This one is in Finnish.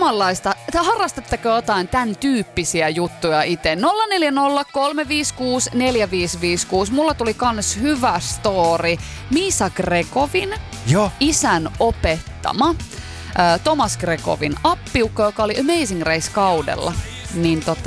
samanlaista. Harrastatteko jotain tämän tyyppisiä juttuja itse? 040 356 4556. Mulla tuli kans hyvä story. Misa Gregovin isän opettama Thomas Gregovin appiukko, joka oli Amazing Race-kaudella. Niin